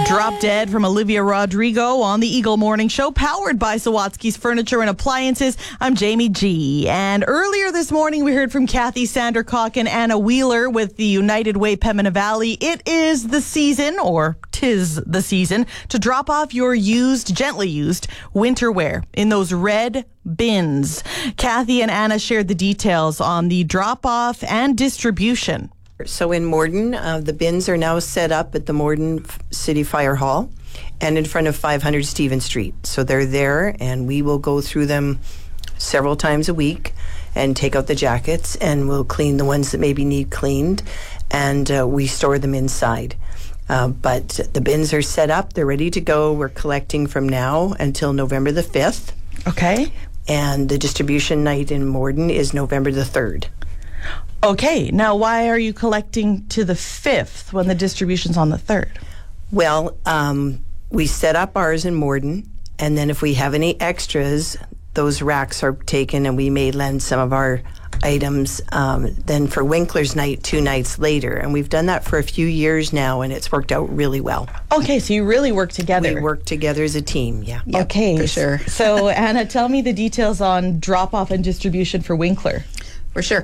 Drop Dead from Olivia Rodrigo on the Eagle Morning Show, powered by Sawatsky's Furniture and Appliances. I'm Jamie G. And earlier this morning, we heard from Kathy Sandercock and Anna Wheeler with the United Way Pembina Valley. It is the season, or 'tis the season, to drop off your used, gently used, winter wear in those red bins. Kathy and Anna shared the details on the drop-off and distribution. So in Morden, the bins are now set up at the Morden City Fire Hall and in front of 500 Stephen Street. So they're there, and we will go through them several times a week and take out the jackets, and we'll clean the ones that maybe need cleaned, and we store them inside. But the bins are set up. They're ready to go. We're collecting from now until November the 5th. Okay. And the distribution night in Morden is November the 3rd. Okay, now why are you collecting to the 5th when the distribution's on the 3rd? Well, we set up ours in Morden, and then if we have any extras, those racks are taken, and we may lend some of our items then for Winkler's night 2 nights later. And we've done that for a few years now, and it's worked out really well. Okay, so you really work together. We work together as a team, yeah. Yep, okay, for sure. So, Anna, tell me the details on drop-off and distribution for Winkler. For sure.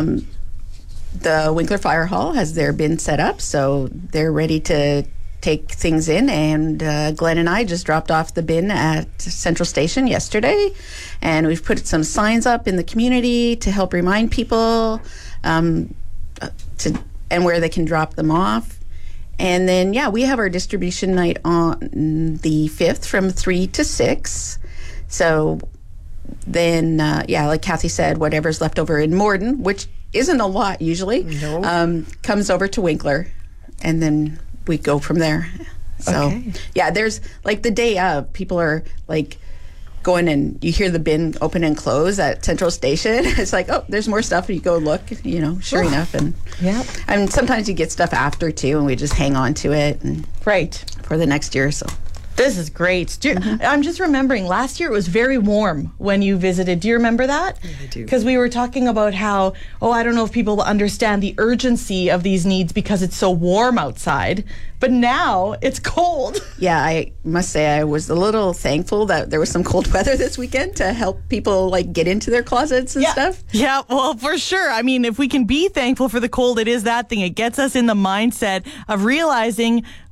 The Winkler Fire Hall has their bin set up, so they're ready to take things in, and Glenn and I just dropped off the bin at Central Station yesterday, and we've put some signs up in the community to help remind people and where they can drop them off. And then, we have our distribution night on the 5th from 3 to 6. So then, like Kathy said, whatever's left over in Morden, which isn't a lot usually, comes over to Winkler, and then we go from there. So, there's like the day of, people are like going, and you hear the bin open and close at Central Station. It's like, oh, there's more stuff. And you go look, sure enough. And sometimes you get stuff after too, and we just hang on to it for the next year or so. This is great. I'm just remembering last year it was very warm when you visited. Do you remember that? Yeah, I do. Because we were talking about how, I don't know if people understand the urgency of these needs because it's so warm outside. But now it's cold. Yeah, I must say I was a little thankful that there was some cold weather this weekend to help people get into their closets and stuff. Yeah, well, for sure. I mean, if we can be thankful for the cold, it is that thing. It gets us in the mindset of realizing